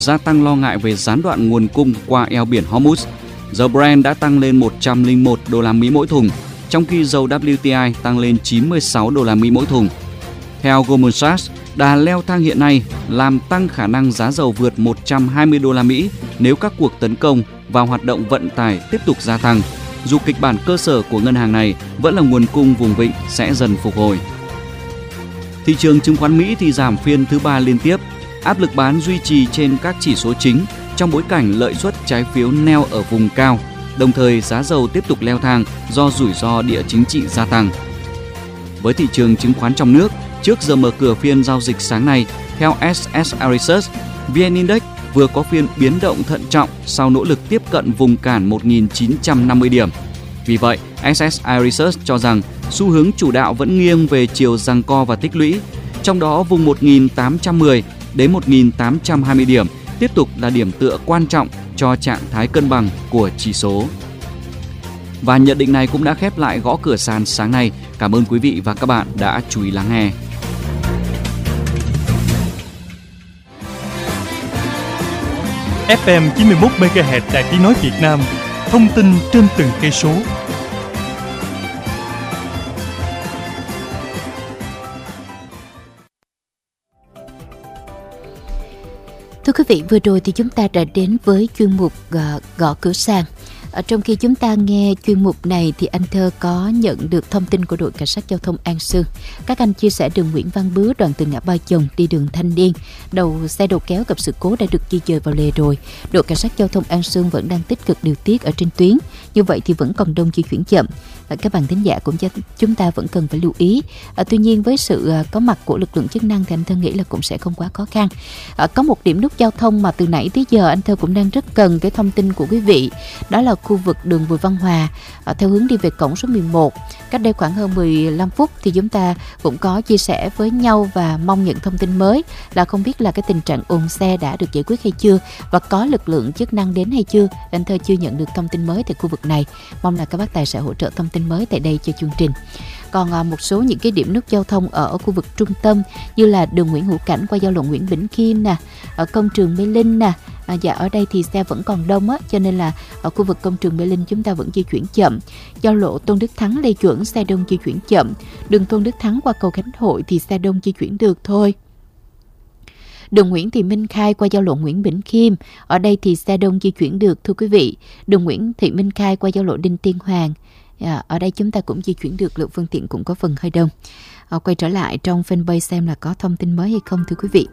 gia tăng lo ngại về gián đoạn nguồn cung qua eo biển Hormuz. Dầu Brent đã tăng lên 101 đô la Mỹ mỗi thùng, trong khi dầu WTI tăng lên 96 đô la Mỹ mỗi thùng. Theo Goldman Sachs, đà leo thang hiện nay làm tăng khả năng giá dầu vượt 120 đô la Mỹ nếu các cuộc tấn công vào hoạt động vận tải tiếp tục gia tăng, dù kịch bản cơ sở của ngân hàng này vẫn là nguồn cung vùng vịnh sẽ dần phục hồi. Thị trường chứng khoán Mỹ thì giảm phiên thứ 3 liên tiếp, áp lực bán duy trì trên các chỉ số chính trong bối cảnh lợi suất trái phiếu neo ở vùng cao, đồng thời giá dầu tiếp tục leo thang do rủi ro địa chính trị gia tăng. Với thị trường chứng khoán trong nước, trước giờ mở cửa phiên giao dịch sáng nay, theo SS Research, VN Index vừa có phiên biến động thận trọng sau nỗ lực tiếp cận vùng cản 1.950 điểm. Vì vậy, SSI Research cho rằng xu hướng chủ đạo vẫn nghiêng về chiều giằng co và tích lũy, trong đó vùng 1.810 đến 1.820 điểm tiếp tục là điểm tựa quan trọng cho trạng thái cân bằng của chỉ số. Và nhận định này cũng đã khép lại gõ cửa sàn sáng nay. Cảm ơn quý vị và các bạn đã chú ý lắng nghe. FM 91 MHz Đài Tiếng nói Việt Nam, thông tin trên từng cây số. Thưa quý vị, vừa rồi thì chúng ta đã đến với chuyên mục gõ cửa sàn. Trong khi chúng ta nghe chuyên mục này thì anh Thơ có nhận được thông tin của đội cảnh sát giao thông An Sương. Các anh chia sẻ đường Nguyễn Văn Bứa đoạn từ ngã Ba Chồng đi đường Thanh Niên, xe đầu kéo gặp sự cố đã được di dời vào lề rồi. Đội cảnh sát giao thông An Sương vẫn đang tích cực điều tiết ở trên tuyến. Như vậy thì vẫn còn đông di chuyển chậm. Các bạn thính giả cũng chúng ta vẫn cần phải lưu ý. Tuy nhiên với sự có mặt của lực lượng chức năng thì anh Thơ nghĩ là cũng sẽ không quá khó khăn. Có một điểm nút giao thông mà từ nãy tới giờ anh Thơ cũng đang rất cần cái thông tin của quý vị. Đó là khu vực đường Bùi Văn Hòa theo hướng đi về cổng số 11. Cách đây khoảng hơn 15 phút thì chúng ta cũng có chia sẻ với nhau và mong nhận thông tin mới là không biết là cái tình trạng ùn xe đã được giải quyết hay chưa và có lực lượng chức năng đến hay chưa. Anh Thơ chưa nhận được thông tin mới tại khu vực này. Mong là các bác tài sẽ hỗ trợ thông tin mới tại đây cho chương trình. Còn một số những cái điểm nút giao thông ở khu vực trung tâm như là đường Nguyễn Hữu Cảnh qua giao lộ Nguyễn Bỉnh Khiêm nè, ở công trường Mê Linh nè. Dạ ở đây thì xe vẫn còn đông á, cho nên là ở khu vực công trường Mê Linh chúng ta vẫn di chuyển chậm. Giao lộ Tôn Đức Thắng Lê Duẩn xe đông di chuyển chậm. Đường Tôn Đức Thắng qua cầu Khánh Hội thì xe đông di chuyển được thôi. Đường Nguyễn Thị Minh Khai qua giao lộ Nguyễn Bỉnh Khiêm, ở đây thì xe đông di chuyển được thưa quý vị. Đường Nguyễn Thị Minh Khai qua giao lộ Đinh Tiên Hoàng, ở đây chúng ta cũng di chuyển được, lượng phương tiện cũng có phần hơi đông. Quay trở lại trong fanpage xem là có thông tin mới hay không thưa quý vị.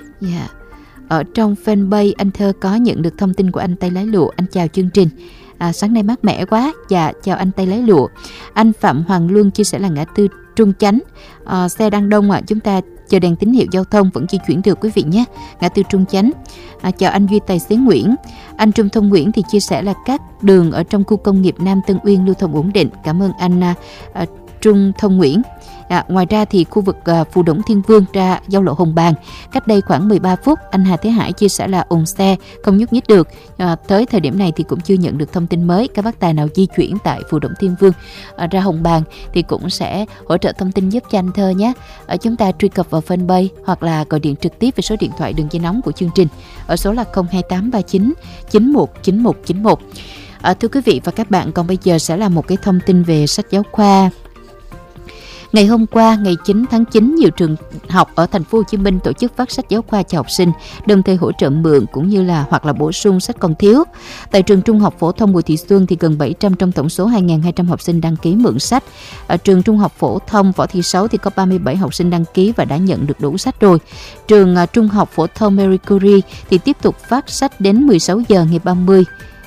Ở trong fanpage anh Thơ có nhận được thông tin của anh Tay Lái Lụa. Anh chào chương trình. Sáng nay mát mẻ quá. Dạ chào anh Tay Lái Lụa. Anh Phạm Hoàng Luân chia sẻ là ngã tư Trung Chánh, xe đang đông chúng ta chờ đèn tín hiệu giao thông vẫn di chuyển được quý vị nhé. Ngã tư Trung Chánh. Chào anh Duy Tài xế Nguyễn. Anh Trung Thông Nguyễn thì chia sẻ là các đường ở trong khu công nghiệp Nam Tân Uyên lưu thông ổn định. Cảm ơn anh Trung Thông Nguyễn. Ngoài ra thì khu vực Phù Đổng Thiên Vương ra giao lộ Hồng Bàng, cách đây khoảng 13 phút anh Hà Thế Hải chia sẻ là ùn xe không nhúc nhích được. Tới thời điểm này thì cũng chưa nhận được thông tin mới. Các bác tài nào di chuyển tại Phù Đổng Thiên Vương ra Hồng Bàng thì cũng sẽ hỗ trợ thông tin giúp cho anh Thơ nhé. Chúng ta truy cập vào fanpage hoặc là gọi điện trực tiếp về số điện thoại đường dây nóng của chương trình ở số là 02839 919191. Thưa quý vị và các bạn, còn bây giờ sẽ là một cái thông tin về sách giáo khoa. Ngày hôm qua, ngày 9 tháng 9, nhiều trường học ở thành phố Hồ Chí Minh tổ chức phát sách giáo khoa cho học sinh, đồng thời hỗ trợ mượn cũng như là hoặc là bổ sung sách còn thiếu. Tại trường Trung học phổ thông Bùi Thị Xuân thì gần 700 trong tổng số 2.200 học sinh đăng ký mượn sách. Ở trường Trung học phổ thông Võ Thị Sáu thì có 37 học sinh đăng ký và đã nhận được đủ sách rồi. Trường Trung học phổ thông Marie Curie thì tiếp tục phát sách đến 16 giờ ngày 30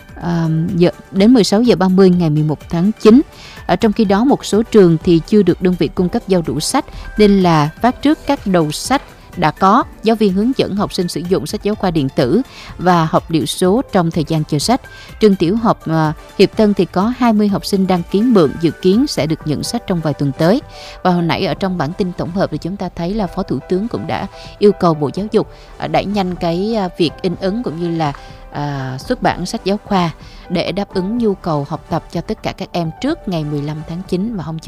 đến 16 giờ 30 ngày 11 tháng 9. Trong khi đó một số trường thì chưa được đơn vị cung cấp giao đủ sách nên là phát trước các đầu sách đã có. Giáo viên hướng dẫn học sinh sử dụng sách giáo khoa điện tử và học liệu số trong thời gian chờ sách. Trường tiểu học Hiệp Tân thì có 20 học sinh đăng ký mượn, dự kiến sẽ được nhận sách trong vài tuần tới. Và hồi nãy ở trong bản tin tổng hợp thì chúng ta thấy là Phó Thủ tướng cũng đã yêu cầu Bộ Giáo dục đẩy nhanh cái việc in ấn cũng như là xuất bản sách giáo khoa để đáp ứng nhu cầu học tập cho tất cả các em trước ngày 15 tháng 9 mà không